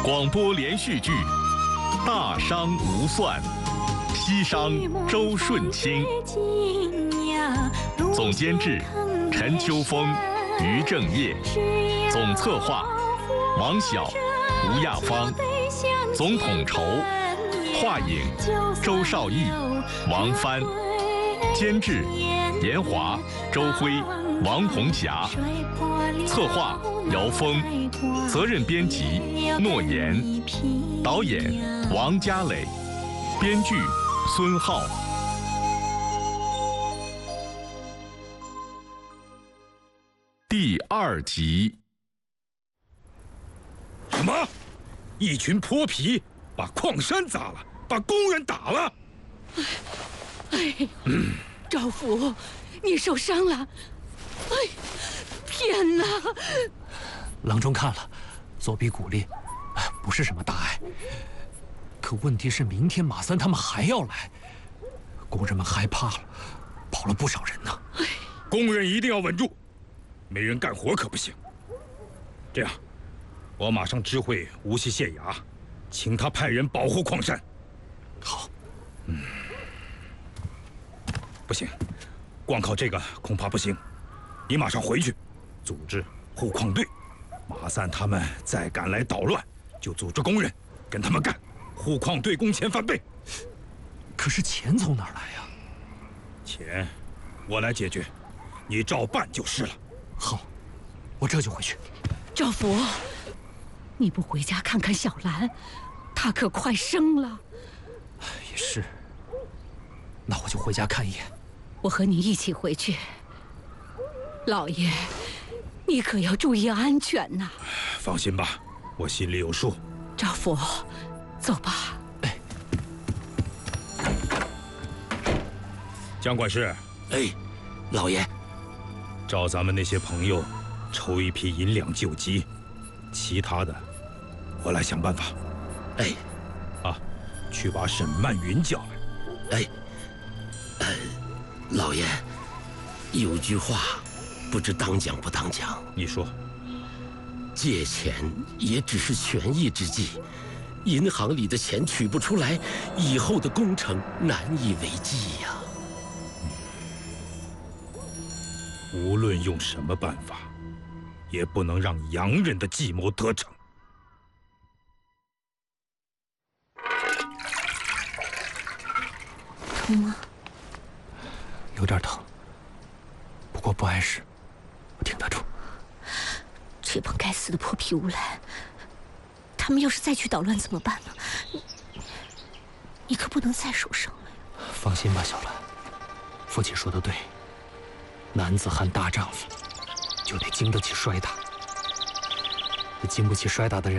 广播连续剧《大商无算》，西商周顺清，总监制陈秋风、于正业，总策划王晓、吴亚芳，总统筹华影周少义、王帆，监制严华、周辉、王红霞，策划姚峰，责任编辑诺言，导演王家磊，编剧孙浩。第2集。 什么？一群泼皮把矿山砸了，把工人打了。 赵福，你受伤了。天哪！ 郎中看了，左臂骨裂，不是什么大碍。可问题是，明天马三他们还要来，工人们害怕了，跑了不少人呢。 工人一定要稳住，没人干活可不行。这样，我马上知会无锡县衙，请他派人保护矿山。 好。 不行，光靠这个恐怕不行。你马上回去，组织护矿队。马三他们再敢来捣乱，就组织工人跟他们干，护矿队工钱翻倍。 可是钱从哪儿来呀？ 钱，我来解决，你照办就是了。 好，我这就回去。 赵福，你不回家看看小兰，她可快生了。 也是，那我就回家看一眼。 我和你一起回去。老爷，你可要注意安全呐。 放心吧，我心里有数。 赵福，走吧。 江管事。 老爷， 照咱们那些朋友筹一批银两救急，其他的我来想办法。去把沈曼云叫来。 老爷，有句话不知当讲不当讲。 你说。 借钱也只是权宜之计，银行里的钱取不出来，以后的工程难以为继呀。 无论用什么办法，也不能让洋人的计谋得逞。 疼吗？ 有点疼，不过不碍事，我挺得住。 这帮该死的泼皮无赖，他们要是再去捣乱怎么办呢？你可不能再受伤了呀。 放心吧，小兰，父亲说的对，男子汉大丈夫就得经得起摔打，经不起摔打的人